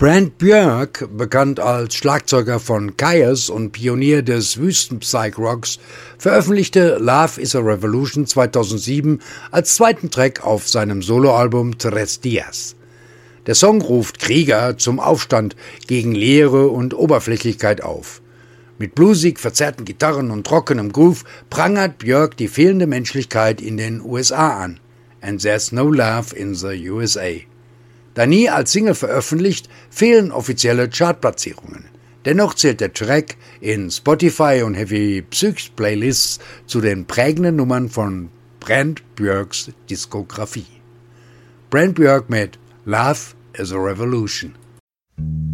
Brent Björk, bekannt als Schlagzeuger von Kyuss und Pionier des Wüsten-Psych-Rocks, veröffentlichte Love is a Revolution 2007 als zweiten Track auf seinem Soloalbum Tres Dias. Der Song ruft Krieger zum Aufstand gegen Leere und Oberflächlichkeit auf. Mit bluesig verzerrten Gitarren und trockenem Groove prangert Björk die fehlende Menschlichkeit in den USA an. And there's no love in the USA. Da nie als Single veröffentlicht, fehlen offizielle Chartplatzierungen. Dennoch zählt der Track in Spotify und Heavy Psych Playlists zu den prägenden Nummern von Brent Björks Diskografie. Brent Björk mit Love is a Revolution.